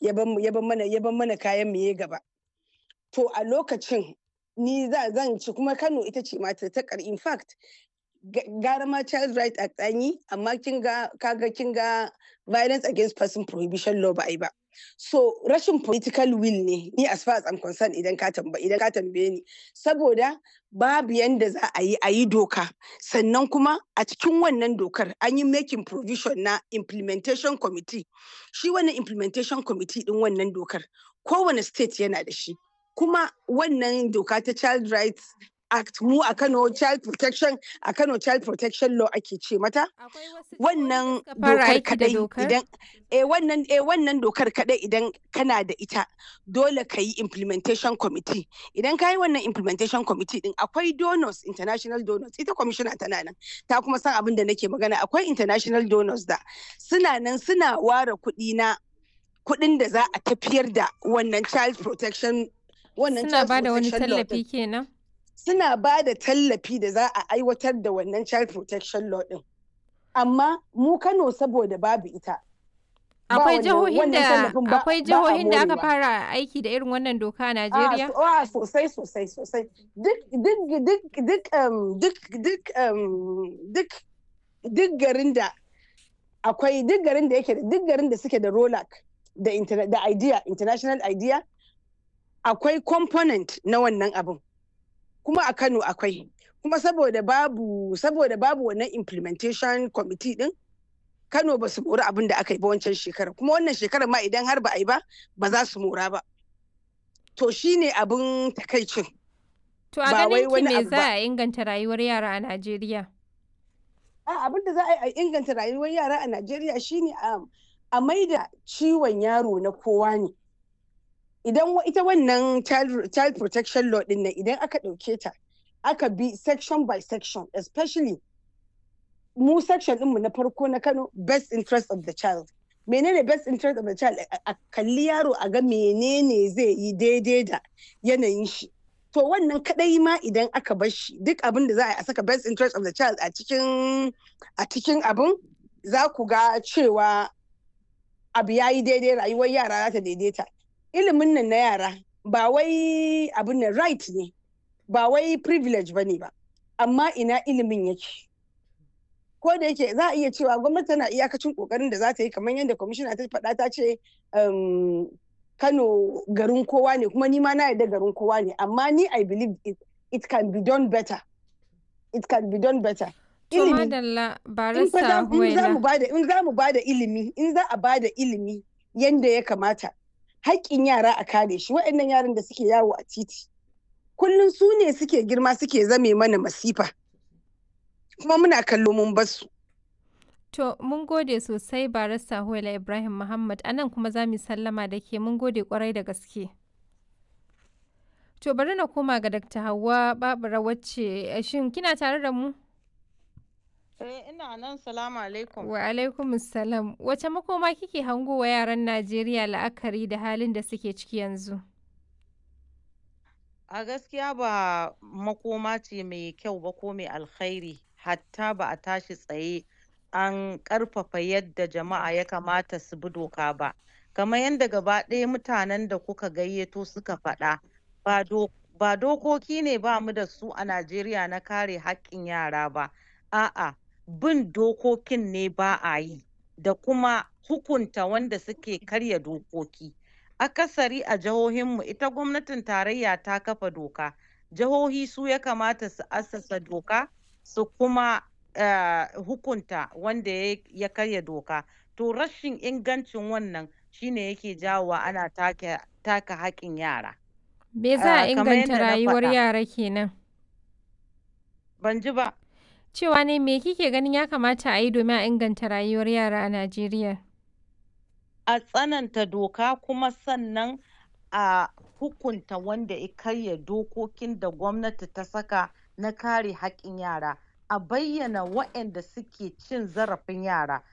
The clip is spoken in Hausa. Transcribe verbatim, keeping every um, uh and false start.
ya ban mana ya ban mana kayan mu ya gaba. To a lokacin ni zan ci kuma Kano ita ce mata ta ƙar in fact gara ma Child Right Act an yi amma kin ga kaga kin ga Violence Against Person Prohibition Law ba ai ba. So rashin political will ne ni as far as I'm concerned idan ka tambaye idan ka tambaye ni saboda babu yanda za a yi a yi doka sannan kuma a cikin wannan dokar an yi making provision na implementation committee. Shi wannan implementation committee din wannan dokar kowane state yana da shi kuma wannan doka ta Child Rights Act mu a Kano Child Protection a Kano Child Protection Law ake ce mata. Wannan dokar kadai idan eh wannan eh wannan dokar kadai idan kana da ita dole ka yi implementation committee. Idan ka yi wannan implementation committee din akwai donors, international donors, ita commissioner tana nan ta kuma san abin da nake magana. Akwai international donors da suna nan suna ware kuɗi na kuɗin da za a tafiyar da wannan child protection wannan suna ba da wani tallafi kenan. Suna ba da tallafi da za a aiwatar da wannan child protection law din. Amma mu Kano saboda babu ita. Akwai jihohin da akwai jihohin da aka fara aiki da irin wannan doka a Najeriya? Ah, sosai sosai sosai. Duk duk duk duk um duk duk um duk duk garin da akwai duk garin da yake duk garin da suke da ROLAC da internet da idea international idea akwai component na wannan abun. Kuma a Kano akwai kuma saboda babu saboda babu wannan implementation committee din Kano ba su mori abin da aka yi ba wancan shekara kuma wannan shekarar ma idan har ba a yi ba ba za su mora ba to shine abin takaicin. To a ganin ki me za a inganta rayuwar yara a Najeriya? A abin da za a inganta rayuwar yara a Najeriya shine a maida ciwon yaro na kowa ne. Idan ita wannan child, child protection law din nan idan aka ɗauke ta aka bi section by section especially mu section ɗinmu na farko na Kano best interest of the child. Menene best interest of the child? A kalli yaro a ga menene zai yi daidai da yanayin shi. To wannan kadai ma idan aka bar shi duk abin da za a saka best interest of the child a cikin a cikin abin za ku ga cewa abu yayi daidai rayuwar yara za ta daidaita. Ilimin nan na yara ba wai abin nan right ne ba wai privilege bane ba amma ina ilimin yake ko da yake za a iya cewa gwamnati tana iyakacin kokarin da za ta yi kamar yadda commissioner ta faɗa ta ce um, Kano garin kowa ne kuma ni ma na yarda garin kowa ne amma ni I believe it, it can be done better it can be done better. Ilimi in za mu bada in za mu bada ilimi in za a bada ilimi yanda ya kamata haƙƙin yara a kare shi waɗannan yaran da suke yawo a titi kullum su ne suke girma suke zame mana masifa kuma muna kallo mun basu. To mun gode sosai barista Huwaila Ibrahim Muhammad anan kuma za mu sallama da ke mun gode kwarai da gaske. To bari na koma ga Dakta Hauwa Babura wacce shin kina tare da mu? Eh ina nan salamu alaikum. Wa alaikum salam. Wace makoma kike hango wa yaran Najeriya la'akari da halin da suke ciki yanzu? A gaskiya ba makoma ce mai kyau ba ko mai alkhairi hatta ba a tashi tsaye an ƙarfafa yadda jama'a ya kamata su bi doka ba. Kamar yadda gaba ɗaya mutanen da kuka gayyato suka faɗa ba do ba dokoki ne ba mu da su a Najeriya na kare haƙƙin yara ba. A'a bin dokokin ne ba a yi da kuma hukunta wanda suke karya dokoki. Akasari a jihohinmu ita gwamnatin tarayya ta kafa doka jihohi su ya kamata su assasa doka su kuma uh, hukunta wanda ya karya doka to rashin ingancin wannan shine yake jawowa ana take taka haƙƙin yara. Me za a inganta rayuwar yara kenan? Ban ji ba. Cewa ne me kike ganin ya kamata a yi domin a inganta rayuwar yara a Najeriya? A tsananta doka kuma sannan a hukunta wanda ya karya dokokin da gwamnati ta saka na kare haƙƙin yara. A bayyana waɗanda suke cin zarafin yara